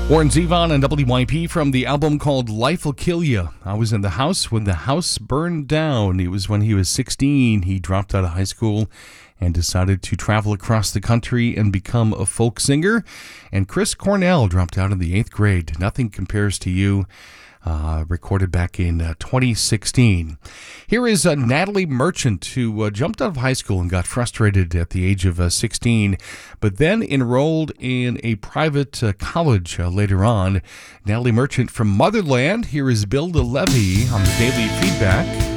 Warren Zevon and WYP from the album called Life Will Kill You. I was in the house when the house burned down. It was when he was 16. He dropped out of high school and decided to travel across the country and become a folk singer. And Chris Cornell dropped out in the 8th grade. Nothing Compares to You, recorded back in 2016. Here is Natalie Merchant, who jumped out of high school and got frustrated at the age of 16, but then enrolled in a private college later on. Natalie Merchant from Motherland. Here is Bill DeLevy on the Daily Feedback.